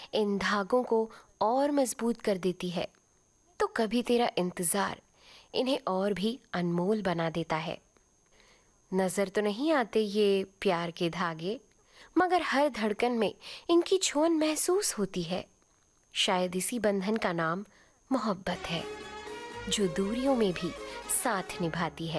इन धागों को और मजबूत कर देती है, तो कभी तेरा इंतज़ार इन्हें और भी अनमोल बना देता है। नज़र तो नहीं आते ये प्यार के धागे, मगर हर धड़कन में इनकी छुअन महसूस होती है। शायद इसी बंधन का नाम मोहब्बत है, जो दूरियों में भी साथ निभाती है।